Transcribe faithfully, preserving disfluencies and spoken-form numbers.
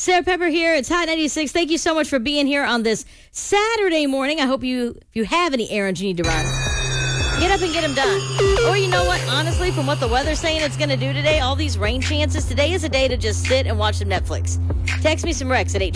Sarah Pepper here. It's Hot ninety-six. Thank you so much for being here on this Saturday morning. I hope you, if you have any errands you need to run, get up and get them done. Or you know what? Honestly, from what the weather's saying it's going to do today, all these rain chances, today is a day to just sit and watch some Netflix. Text me some Rex at eight